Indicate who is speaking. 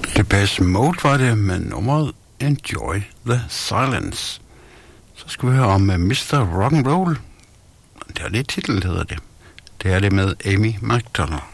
Speaker 1: Depeche Mode var det med nummeret Enjoy the Silence. Så skal vi høre om Mr. Rock'n'Roll. Det er det titel, hedder det. Det er det med Amy McDonald.